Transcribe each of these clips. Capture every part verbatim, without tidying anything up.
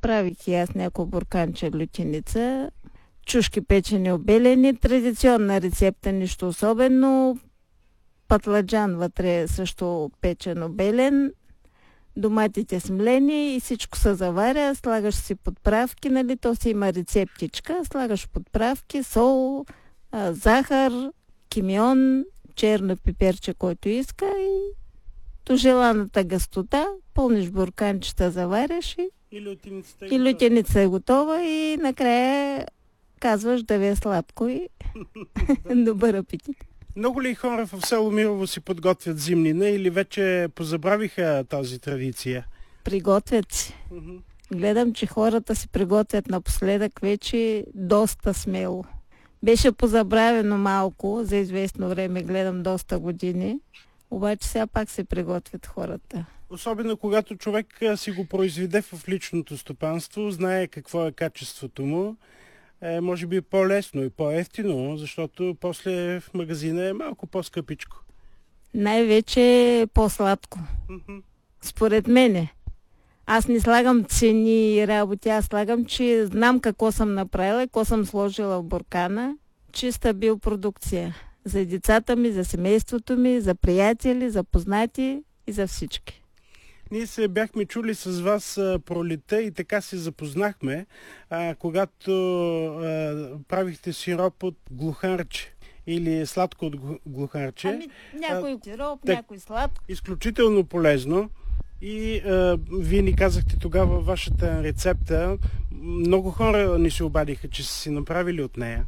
Направих и аз няколко бурканче лютеница. Чушки печени обелени, традиционна рецепта, нищо особено. Патладжан вътре също печен обелен. Доматите смлени и всичко се заваря. Слагаш си подправки, нали? То си има рецептичка. Слагаш подправки, сол, а, захар, кимион, черно пиперче, който иска и до желаната гъстота пълниш бурканчета, заваряш и, и лютеница и лютеница е готова и накрая казваш да ви е сладко и добър апетит. Много ли хора в село Мирово си подготвят зимнина или вече позабравиха тази традиция? Приготвят си. Uh-huh. Гледам, че хората си приготвят напоследък вече доста смело. Беше позабравено малко, за известно време, гледам доста години, обаче сега пак се приготвят хората. Особено когато човек си го произведе в личното стопанство, знае какво е качеството му, е, може би по-лесно и по-ефтино, защото после в магазина е малко по-скъпичко. Най-вече е по-сладко. Mm-hmm. Според мене. Аз не слагам цени и работи, аз слагам, че знам какво съм направила, какво съм сложила в буркана. Чиста биопродукция. За децата ми, за семейството ми, за приятели, за познати и за всички. Ние се бяхме чули с вас а, пролета и така се запознахме, а, когато а, правихте сироп от глухарче или сладко от глухарче. Ами някой сироп, так, някой сладко. Изключително полезно. И а, вие ни казахте тогава вашата рецепта. Много хора ни се обадиха, че са си направили от нея.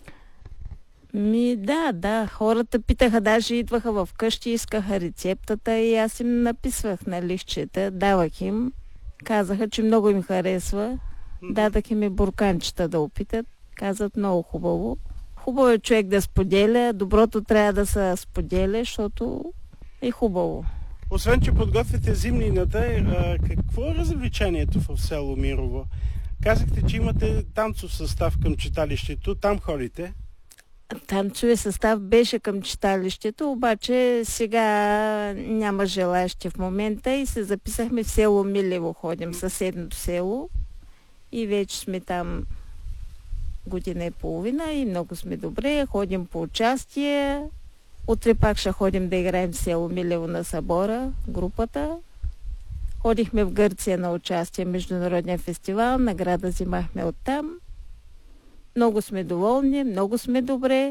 Ми да, да. Хората питаха, даже идваха в къщи, искаха рецептата и аз им написвах на листчета, давах им. Казаха, че много им харесва. Mm-hmm. Дадах им и бурканчета да опитат. Казват много хубаво. Хубаво е човек да споделя. Доброто трябва да се споделя, защото е хубаво. Освен, че подготвяте зимнината, какво е развлечението в село Мирово? Казахте, че имате танцов състав към читалището. Там ходите? Танцовия състав беше към читалището, обаче сега няма желаящи в момента и се записахме в село Милево, ходим, съседното село. И вече сме там година и половина и много сме добре. Ходим по участие. Утре пак ще ходим да играем в село Милево на събора, групата. Ходихме в Гърция на участие в Международния фестивал, награда взимахме оттам. Много сме доволни, много сме добре.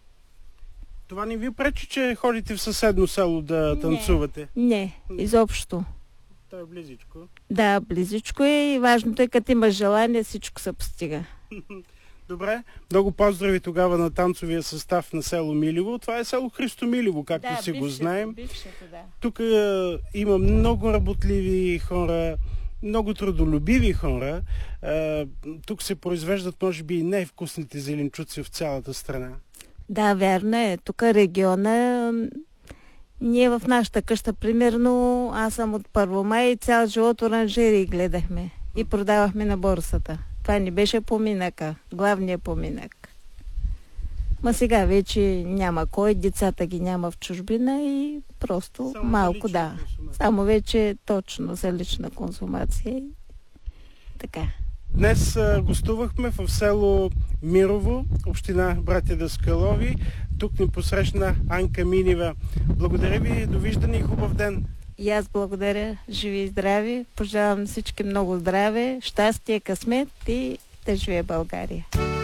Това не ви пречи, че ходите в съседно село да танцувате? Не, не, изобщо. Това е близичко. Да, близичко е и важното е, като има желание, всичко се постига. Добре, много поздрави тогава на танцовия състав на село Милево. Това е село Христо Милево, както да, си бившето, го знаем. Бившето, да. Тук е, има много работливи хора, много трудолюбиви хора. Е, тук се произвеждат, може би, и най-вкусните зеленчуци в цялата страна. Да, вярно е. Тук региона, ние в нашата къща, примерно, аз съм от Първомай и цял живот оранжерии гледахме и продавахме на борсата. Това ни беше поминъка, главният поминък. Ма сега вече няма кой, децата ги няма в чужбина и просто само малко, да. Консумация. Само вече точно за лична консумация и така. Днес а, гостувахме в село Мирово, община Братя Даскалови. Тук ни посрещна Анка Минева. Благодаря ви, довиждане и хубав ден. И аз благодаря. Живи и здрави. Пожелавам всички много здраве, щастие, късмет и да живее България.